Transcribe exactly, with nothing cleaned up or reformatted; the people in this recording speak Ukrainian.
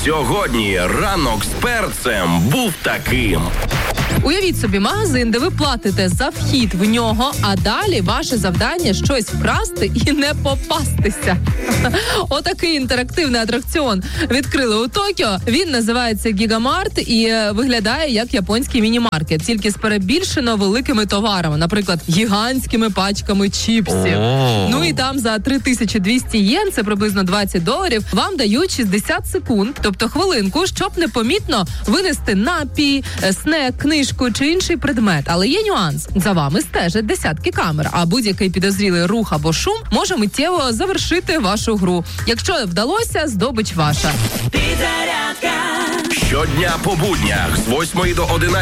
Сьогодні ранок з перцем був таким. Уявіть собі магазин, де ви платите за вхід в нього, а далі ваше завдання щось вкрасти і не попастися. Отакий інтерактивний атракціон відкрили у Токіо. Він називається Гігамарт і виглядає як японський міні-маркет, тільки з перебільшено великими товарами, наприклад, гігантськими пачками чіпсів. Ну і там за три тисячі двісті єн, це приблизно двадцять доларів, вам дають шістдесят секунд, тобто хвилинку, щоб непомітно винести напій, снек, книжку чи інший предмет. Але є нюанс. За вами стежать десятки камер, а будь-який підозрілий рух або шум може миттєво завершити вашу гру. Якщо вдалося, здобич ваша. Щодня по буднях з восьмої до одинадцятої